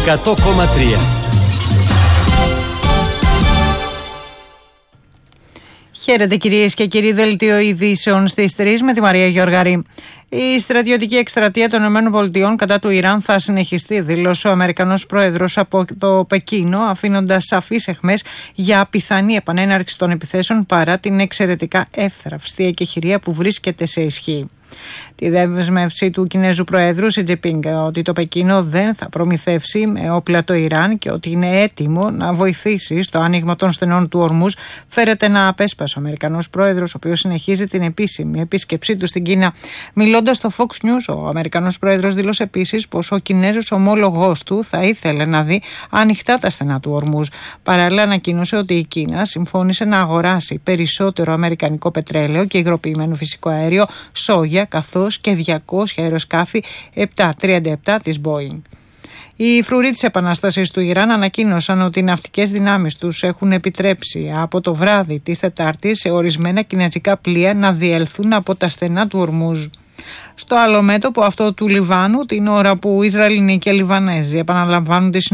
100,3. Χαίρετε κυρίες και κύριοι, δελτίο ειδήσεων στις 3 με τη Μαρία Γιώργαρη. Η στρατιωτική εκστρατεία των ΗΠΑ κατά του Ιράν θα συνεχιστεί, δήλωσε ο Αμερικανός πρόεδρος από το Πεκίνο, αφήνοντας σαφείς αιχμές για πιθανή επανέναρξη των επιθέσεων παρά την εξαιρετικά εύθραυστη εκεχηρία που βρίσκεται σε ισχύ. Τη δέσμευση του Κινέζου Προέδρου Σι Τζινπίνγκ ότι το Πεκίνο δεν θα προμηθεύσει με όπλα το Ιράν και ότι είναι έτοιμο να βοηθήσει στο άνοιγμα των στενών του ορμούς φέρεται να απέσπασε ο Αμερικανός Πρόεδρος, ο οποίος συνεχίζει την επίσημη επίσκεψή του στην Κίνα. Μιλώντας στο Fox News, ο Αμερικανός Πρόεδρος δήλωσε επίσης πως ο Κινέζος ομόλογός του θα ήθελε να δει ανοιχτά τα στενά του ορμούς. Παράλληλα, ανακοίνωσε ότι η Κίνα συμφώνησε να αγοράσει περισσότερο αμερικανικό πετρέλαιο και υγροποιημένο φυσικό αέριο, σόγια, καθώς και 200 αεροσκάφη 737 της Boeing. Οι φρουροί της Επανάστασης του Ιράν ανακοίνωσαν ότι οι ναυτικές δυνάμεις τους έχουν επιτρέψει από το βράδυ της Τετάρτης σε ορισμένα κινέζικα πλοία να διέλθουν από τα στενά του Ορμούζ. Στο άλλο μέτωπο, αυτό του Λιβάνου, την ώρα που Ισραηλινοί και Λιβανέζοι επαναλαμβάνουν τις